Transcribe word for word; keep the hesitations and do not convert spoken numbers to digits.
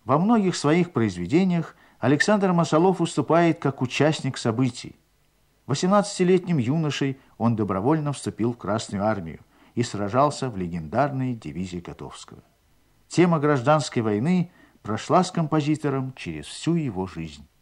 Во многих своих произведениях Александр Масолов выступает как участник событий. восемнадцатилетним юношей он добровольно вступил в Красную армию и сражался в легендарной дивизии Котовского. Тема гражданской войны прошла с композитором через всю его жизнь.